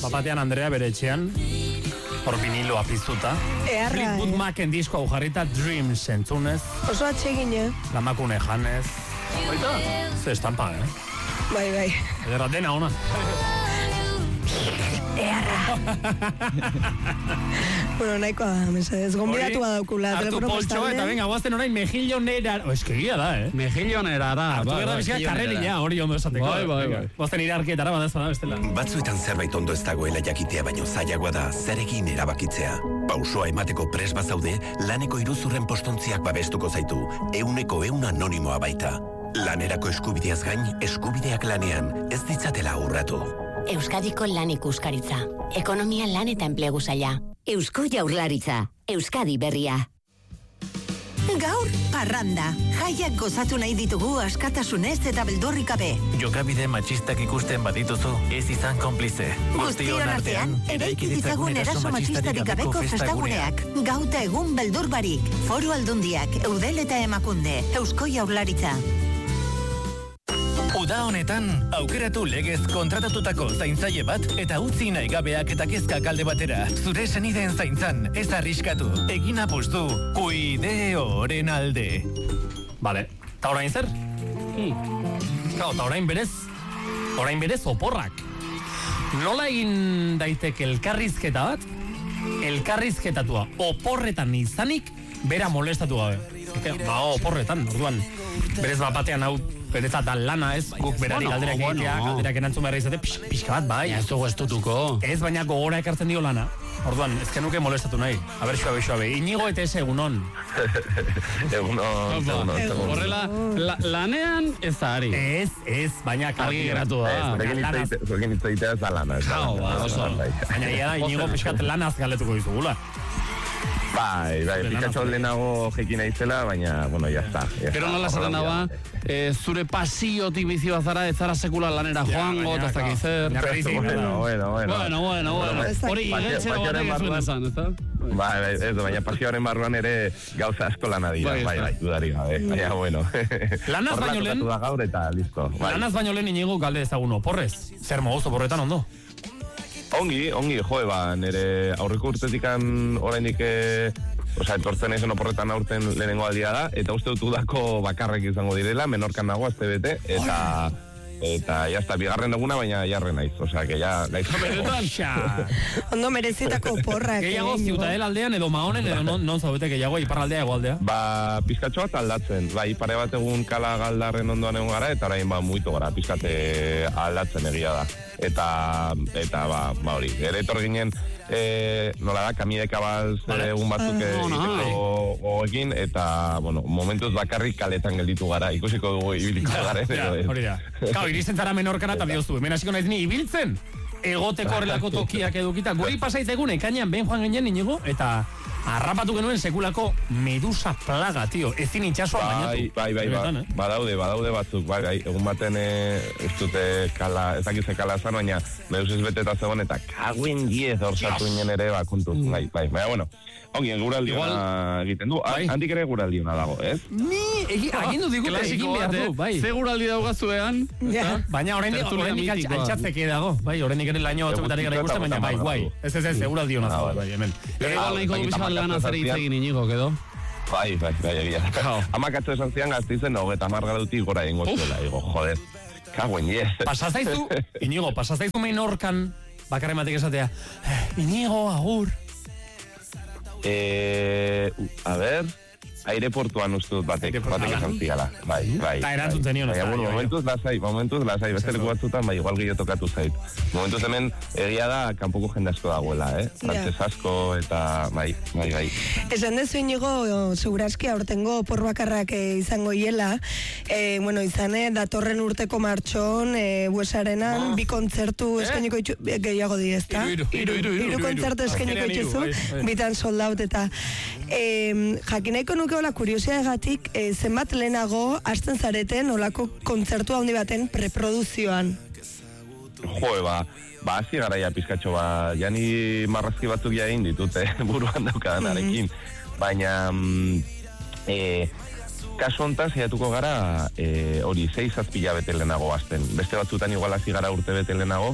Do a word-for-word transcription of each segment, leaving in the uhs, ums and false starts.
bapatean Andrea bere etxean, hor viniloa piztuta. Earra, Fleetwood eh? Macen disko hau jarrita Dreams entzunez. Oso atsegin, eh? Lamakune janez. Oita, ze estampa, eh? Bai, bai. Ederra dena ona. Earra. Bueno, nahikoa da, mesedez. Gonbidatu badaukula. Artu poltxo eta venga, guazten orain mejillonera. O, eskegia da, eh? Mejillonera da. Artu berda bizka karrerila hori ondo esateko. Bai, bai, bai. Guazten irarkietara badazpa da, bestela. Batzuetan zerbait ondo ez dagoela jakitea baino zailagoa da zer egin erabakitzea. Pausoa emateko pres bazaude, laneko iruzurren postontziak babestuko zaitu. Euneko eun anonimoa baita. Lanerako eskubideaz gain, eskubideak lanean, ez ditzatela urratu. Euskadiko lan ikuskaritza. Ekonomia lan eta enplegu saila. Eusko Jaurlaritza. Euskadi berria. Gaur, parranda. Jaiak gozatu nahi ditugu askatasunez eta beldurrik gabe. Jokabide matxistak ikusten badituzu, ez izan konplize. Guztion artean, eraiki ditzagun eraso matxistarik gabeko festaguneak. Gauta egun beldur barik. Foru Aldundiak, Eudel eta Emakunde. Eusko Jaurlaritza. Uda honetan, aukeratu legez kontratatutako zaintzaile bat eta utzi nahi gabeak eta kezkak alde batera. Zure senideen zaintzan, ez arriskatu. Egin apustu, kuideoren alde. Vale, eta orain zer? Gau, eta orain berez, orain berez oporrak. Nola egin daiteke elkarrizketa bat? Elkarrizketatua oporretan izanik, bera molestatu gabe. Ba, oporretan, orduan. Berez bapatean hau berezat da lana ez, guk berari bueno, galderak bueno. egitea, galderak enantzun behar izate, pix, pixka bat, bai. Ez dugu estutuko. Ez, baina gogora ekartzen dio lana. Orduan, ez genuke molestatu nahi. A ber, suabe, suabe. Inigo eta ez egunon. Egunon, egunon. Horrela, la, lanean ez da ari. Ez, ez, baina argi geratu da. Zuekin itzaitea ez da lana. Baina ia da, inigo pixkat lanaz galdetuko dizugula. Bai, bai, pikatxo lehenago jekin aizela, baina, bueno, jazta. Pero nola zaten dagoa, eh, zure pasiotik bizi bazara, ez zara sekula lanera joango, eta ez dakiz zer. Bueno, bueno, bueno. Bueno, bueno, bueno. Hori, igeltzera batek ez zuen esan, ez da? Bai, bai, ez da, baina pasioaren barruan ere gauza asko lana dira, bai, bai, dudari gabe, baina, bueno. Lanaz baino lehen, da gaur eta listo. Lanaz baino lehen inigo galde ezagun oporrez. Zer mogoz oporretan ondo? Ongi, ongi, joe, ba, nire aurreko urtetikan orainik, e, oza, etortzen ezen oporretan aurten lehenengo aldia da, eta uste dut udako bakarrek izango direla, menorkan nago, azte bete, eta... Eta, jazta, bigarren eguna, baina jarren naiz, osea, que ya... Ondo merezitako porrak. Gehiago Ziutadel aldean edo Mahonen edo non, non zaudete gehiago, iparraldea ego aldea? Ba, pizkatxo bat aldatzen, ba, ipare bat egun kala galdarren ondoan egon gara, eta orain ba, muitu gara, pizkate aldatzen egia da. Eta, eta, ba, ba hori, ere etor ginen, e, nola da, kamideka balz vale. Egun batzuk egin, eta, bueno, momentuz bakarrik kaletan gelditu gara, ikusiko dugu ibiliko gara. Hori da. Kau, iristen zara menorkana eta diozu, hemen hasiko naiz ni ibiltzen, egoteko horrelako tokiak edukita. Guri pasait egun, ekainean behin joan ginen inigo, eta harrapatu genuen sekulako medusa plaga, tio, ezin itxasoa bainatu. Bai, bai, bai, ba, badaude, badaude batzuk, bai, bai, egun baten ez dute kala, ez dakize kala zan, baina medusez beteta zegoen, eta kaguen diez horzatu inen ere, ba, kontuz, bai, bai, baina, bueno, ongi, guraldiona egiten du, handik ere guraldiona dago, ez? Ni, agindu digute, egin behar du, bai. Ze guraldi daugazuean, baina horrendik altxatzeke dago, bai, horrendik ere laino batzuketarik gara ikusten, baina bai, guai, ez ez ez, seguraldiona dago, bai, hemen. Lan azari itzegin inigo, edo? Bai, bai, bai, egia. Amakatzo esan zian gaztizen, hogeta marga dutik gora ingo zuela, digo, joder, kaguen diez. Pasazaizu, inigo, pasazaizu menorkan, bakarren batek esatea, inigo, agur. Eh, a ver... aireportuan uste dut batek, batek esan ziala. Bai, bai. Eta erantzun zenion, ez da. Momentuz lasai, momentuz lasai, beste leku batzutan, bai, igual gehiago tokatu zait. Momentuz hemen, egia da, kanpoko jende asko dagoela, eh? Frantses asko, eta bai, bai, bai. Esan dezu inigo, seguraski aurtengo porbakarrak izango hiela, bueno, izan, datorren urteko martxon, buesarenan, bi kontzertu eskainiko itxu, gehiago di, ez da? Iru, iru, iru, iru. Iru kontzertu eskainiko itxuzu, bitan soldaut, eta jakinaiko nuke hola kuriosidagatik, e, zenbat lehenago hasten zareten olako kontzertu handi baten preproduzioan? Joe, ba, ba, hasi garaia pizkatxo, ba, jani marrazki batzuk jain ditute buruan daukadanarekin, baina, mm, e, kasu hontaz, zaiatuko gara, e, hori, sei zazpila bete lehenago hasten. Beste batzutan igual hasi gara urte bete lehenago,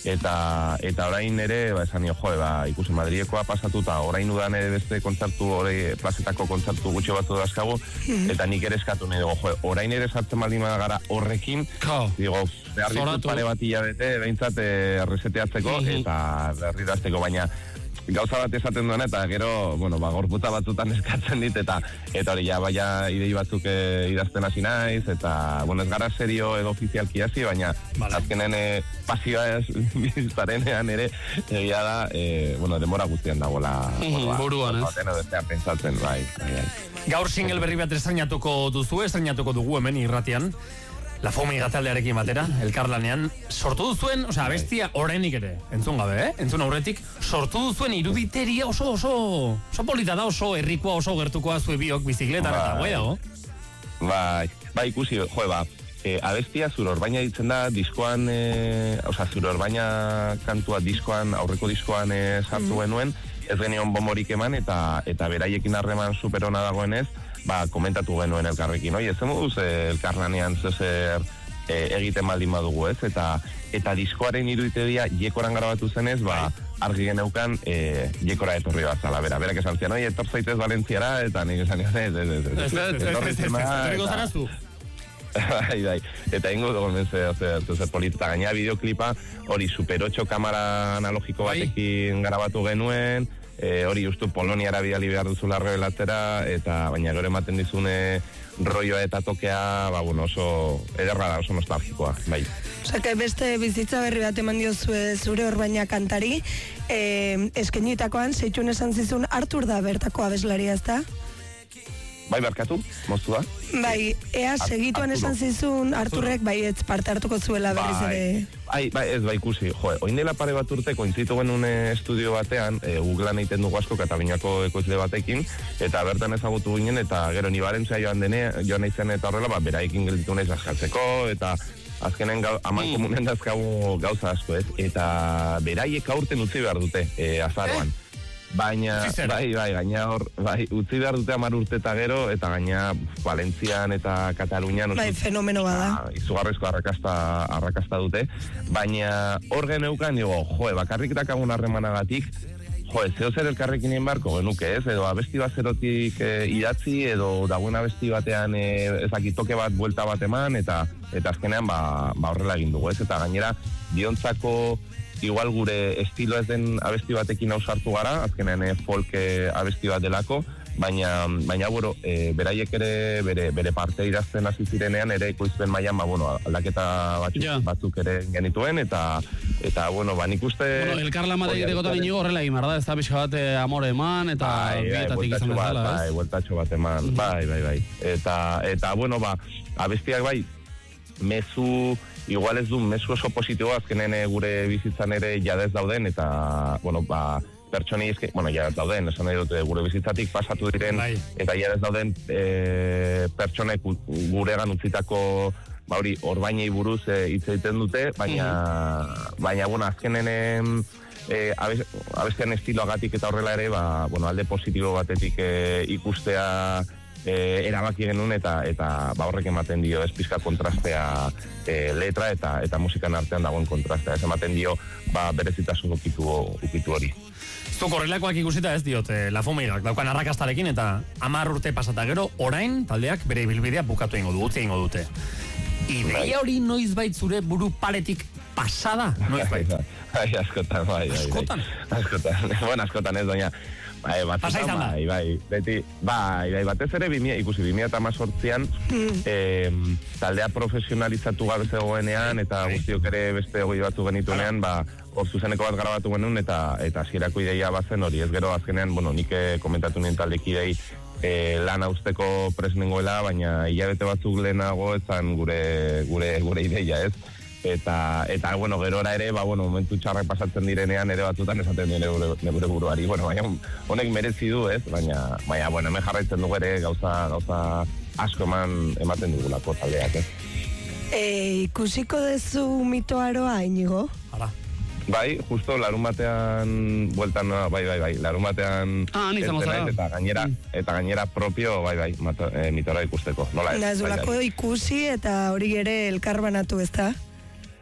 eta eta orain ere, ba, esan nio, jo, ba, ikusi Madrilekoa pasatuta, orain udan ere beste kontzertu, hori plazetako kontzertu gutxi batzu dazkagu, eta nik ere eskatu nahi dugu, jo, orain ere sartzen baldin gara horrekin, digo, behar ditut pare bat hilabete, behintzat eh, reseteatzeko, eta berri dazteko, baina gauza bat esaten duena, eta gero, bueno, ba, gorputa batzutan eskatzen dit, eta eta hori, ja, baina idei batzuk e, idazten hasi naiz, eta, bueno, ez gara serio edo ofizialki hasi, baina vale. Azkenen e, pasioa ez biztarenean ere, egia da, e, bueno, demora guztien dagoela. Mm, bueno, ba, buruan, ez? Bateno dezean pentsatzen, bai, bai, bai. Gaur single berri bat estrenatuko duzu, estrenatuko dugu hemen irratian. La Fomi gataldearekin batera, elkarlanean, sortu duzuen, osea, bestia oraindik ere, entzun gabe, eh? Entzun aurretik, sortu duzuen iruditeria oso, oso, oso polita da, oso herrikoa, oso gertukoa zue biok bizikletan, ba, eta guai dago. Bai, bai, ikusi, jo, ba, e, abestia Zure Orbaina ditzen da, diskoan, e, osea, Zure Orbaina kantua diskoan, aurreko diskoan e, sartu mm. genuen, ez genion bomorik eman, eta, eta beraiekin harreman superona dagoenez, ba, komentatu genuen elkarrekin, oi, ez moduz elkarlanean zezer e, egiten baldin badugu, ez, eta eta diskoaren iruditedia jekoran grabatu zenez, ba, argi geneukan e, jekora etorri bat zala, bera, berak esan zian, oi, etor zaitez Valentziara, eta nik esan zian, ez, ez, ez, ez, etorri zema, bai, bai, eta ingo dugu menze, ozer, polita, gaina bideoklipa, hori Super ocho kamera analogiko batekin grabatu genuen, E, hori justu Poloniara bidali behar duzula revelatzera, eta baina gero ematen dizune rolloa eta tokea, ba, bueno, oso ederra da, oso nostalgikoa, bai. Osa, que beste bizitza berri bat eman diozue Zure Orbaina kantari, e, eskenitakoan, zeitxun esan zizun, Artur da bertako abeslaria, ez da? Bai, barkatu, moztu da. Bai, ea segituan esan zizun Arturrek, bai, ez parte hartuko zuela berriz ere. Bai, bai, ez, bai, ikusi, jo, oin dela pare bat urte, kointzitu genuen estudio batean, e, Googlean egiten dugu asko, Kataluniako ekoizle batekin, eta bertan ezagutu ginen, eta gero ni Barentzia joan dene, joan naizen eta horrela, ba, beraikin gelditu naiz askatzeko, eta azkenen gau, aman mm. komunen dazkagu gauza asko, ez, eta beraiek aurten utzi behar dute, e, azaroan. Eh? Baina, bai, bai, gaina hor, bai, utzi behar dute hamar urte eta gero, eta gaina Valentzian eta Katalunian... Bai, fenomeno bada. Izugarrizko arrakasta, arrakasta dute, baina hor geneukan, digo, joe, bakarrik dakagun harremanagatik, joe, zeo zer elkarrekin egin barko, genuke ez, edo abesti bat zerotik e, idatzi, edo dagoen abesti batean e, ezakitoke bat, buelta bat eman, eta eta azkenean, ba, ba horrela egin dugu, ez, eta gainera, Biontzako... igual gure estilo ez den abesti batekin ausartu gara, azkenean e, folk abesti bat delako, baina, baina bueno, e, beraiek ere bere, bere parte idazten hasi zirenean ere ekoizpen mailan, ba, bueno, aldaketa batzuk, yeah. batzuk ere genituen, eta, eta bueno, ba, nik uste... Bueno, elkarlan bat egiteko eta binigo horrela egin, da? Ez da pixka bat amore eman, eta bai, bietatik izan bezala, ez? Bai, bueltatxo bat eman, mm-hmm. bai, bai, bai. Eta, eta bueno, ba, abestiak bai, mezu... Igual ez du, mezu oso positiboa, azkenen gure bizitzan ere jadez dauden, eta, bueno, ba, pertsoni ezke, bueno, jadez dauden, esan nahi dute, gure bizitzatik pasatu diren, bai. Eta jadez dauden e, pertsonek guregan utzitako, ba hori, Orbainei buruz hitz e, egiten dute, baina, mm-hmm. baina, bueno, azkenen e, abestean estiloagatik eta horrela ere, ba, bueno, alde positibo batetik e, ikustea, E, erabaki genuen eta eta ba horrek ematen dio ez pizka kontrastea e, letra eta eta musikan artean dagoen kontrastea, ez ematen dio ba berezitasun ukitu ukitu hori. Zuk horrelakoak ikusita ez diot, eh, La Fomeirak daukan arrakastarekin eta hamar urte pasata gero, orain taldeak bere ibilbidea bukatu egingo du, utzi egingo dute. Ideia hori noizbait zure buru paretik pasada, noizbait. Bai, askotan, bai, bai. Askotan? Askotan, bueno, askotan ez, doña. Bai, batzutan, bai, bai, beti, bai, bai, batez ere, bimia, ikusi, bimia eta mazortzian, mm. eh, taldea profesionalizatu gabe zegoenean, eta guztiok ere beste hori batzu genitunean, ba, hor zuzeneko bat grabatu genuen, eta eta hasierako ideia bazen hori, ez gero, azkenean, bueno, nik komentatu nien taldekidei, E, lan hauzteko presnengoela, baina hilabete batzuk lehenago ezan gure, gure, gure ideia, ez? Eta, eta bueno, gerora ere, ba, bueno, momentu txarrak pasatzen direnean, ere batzutan esaten dire gure, gure buruari. Bueno, baina honek merezi du, ez? Baina, baina, bueno, hemen jarraitzen dugu ere gauza, gauza asko eman ematen dugulako taldeak, ez? E, ikusiko dezu mitoaroa, Inigo? Hala. Bai, justo larun batean bueltan, bai, bai, bai, larun batean ah, eta gainera, eta gainera propio, bai, bai, mato, e, mitora ikusteko. Nola ez? Nazulako bai, bai. Ikusi eta hori ere elkarbanatu, ez da?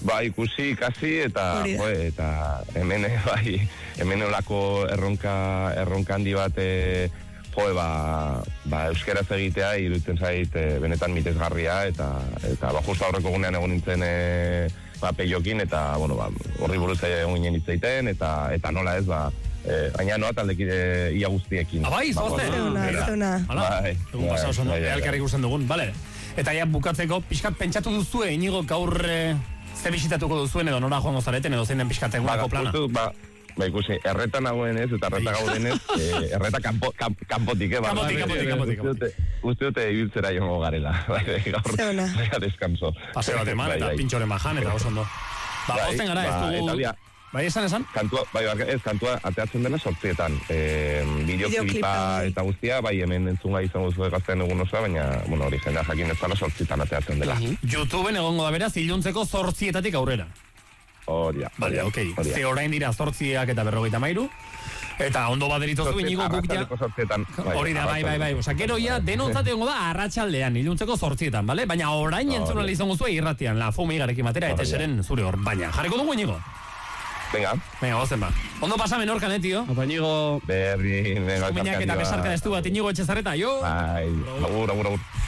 Ba, ikusi, ikasi, eta, jo, eta hemen, bai, hemen olako erronka, erronka handi bat, e, jo, ba, ba, euskeraz egitea, iruditzen zait, e, benetan mitezgarria, eta, eta, ba, justu aurreko gunean egon nintzen, e, ba, peiokin, eta, bueno, ba, horri buruz egon ginen hitzeiten, eta, eta nola ez, ba, Eh, baina noa taldekide ia guztiekin. Abai, zoazte! Zona, zona. Hala, egun pasa oso, no? Elkarrik usten dugun, bale. Eta ja bukatzeko, pixkat pentsatu duzue, Inigo, gaur e, ze bisitatuko duzuen edo nora joango zareten edo zein den pixkat egunako plana? Ba, ba, ba, ikusi, erreta nagoen ez, eta erreta gauden ez, eh, erreta kampo, kamp, kampotik, eh? Kampotik, kampotik, kampotik, kampotik. Uste dute ibiltzera jongo garela. Zeuna. Baina deskanso. Pase bat eman, eta pintxoren bajan, eta oso ondo. Ba, pozten gara, ez dugu... Bai, esan, esan? Kantua, bai, ez, kantua ateatzen dena sortzietan. E, Bideoklipa eta guztia, bai, hemen entzunga izango zuen gaztean egun osoa, baina, bueno, hori jendea jakin ez dala sortzietan ateatzen dela. YouTubeen egongo da beraz, iluntzeko zortzietatik aurrera. Hori da. Vale, okei. Ze orain dira zortziak eta berrogeita mairu. Eta ondo baderitozu Inigo guk ja... Hori da, bai, bai, bai. Osa, gero ja, denontzat egongo da arratsaldean, iluntzeko zortzietan, bale? Baina orain entzun ala izango zuen irratian, la fome igarekin batera, eta eseren zure hor. Baina, jarriko dugu Inigo? Venga. Venga, gozen ba. Ondo pasa menorkan, eh, tío? Opa, Inigo. Berri, venga. Eskuminak eta besarka destu bat, Inigo Etxezarreta, jo? Bai, agur, agur, agur.